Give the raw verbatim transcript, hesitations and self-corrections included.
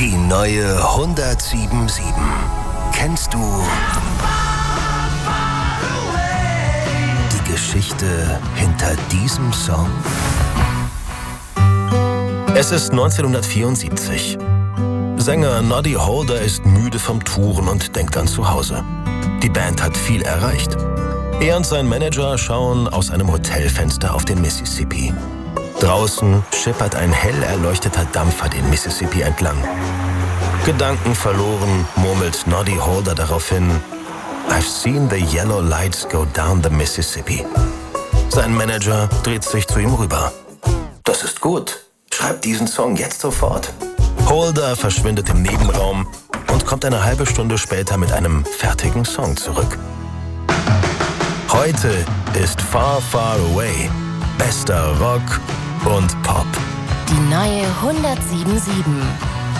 Die neue hundertsiebundsiebzig. Kennst du die Geschichte hinter diesem Song? Es ist neunzehnhundertvierundsiebzig. Sänger Noddy Holder ist müde vom Touren und denkt an zu Hause. Die Band hat viel erreicht. Er und sein Manager schauen aus einem Hotelfenster auf den Mississippi. Draußen schippert ein hell erleuchteter Dampfer den Mississippi entlang. Gedanken verloren murmelt Noddy Holder daraufhin: I've seen the yellow lights go down the Mississippi. Sein Manager dreht sich zu ihm rüber. Das ist gut. Schreib diesen Song jetzt sofort. Holder verschwindet im Nebenraum und kommt eine halbe Stunde später mit einem fertigen Song zurück. Heute ist Far, Far Away bester Rock und Pop. Die neue hundertsiebundsiebzig.